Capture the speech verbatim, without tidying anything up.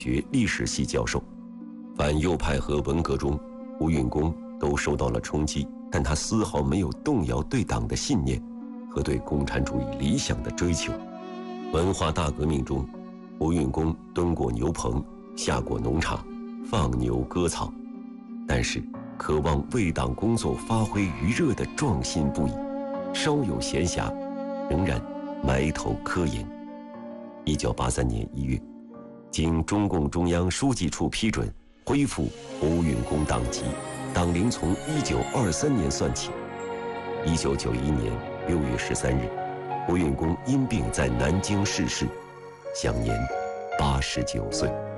学历史系教授。反右派和文革中，胡允恭都受到了冲击，但他丝毫没有动摇对党的信念和对共产主义理想的追求。文化大革命中，胡允恭蹲过牛棚，下过农场，放牛割草，但是渴望为党工作发挥余热的壮心不已，稍有闲暇仍然埋头科研。一九八三年一月，经中共中央书记处批准，恢复胡允恭党籍，党龄从一九二三年算起。一九九一年六月十三日，胡允恭因病在南京逝世，享年八十九岁。